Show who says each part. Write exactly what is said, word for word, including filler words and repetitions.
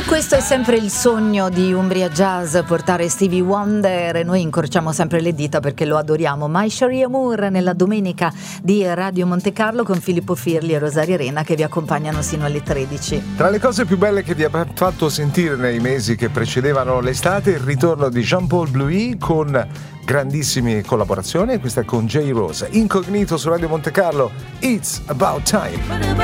Speaker 1: Questo è sempre il sogno di Umbria Jazz, portare Stevie Wonder, e noi incrociamo sempre le dita perché lo adoriamo. My Sharia Moore nella domenica di Radio Monte Carlo con Filippo Firli e Rosaria Arena che vi accompagnano sino alle tredici.
Speaker 2: Tra le cose più belle che vi ha fatto sentire nei mesi che precedevano l'estate, il ritorno di Jean-Paul Bluey con grandissime collaborazioni, questa è con Jay Rose. Incognito su Radio Monte Carlo, It's About Time.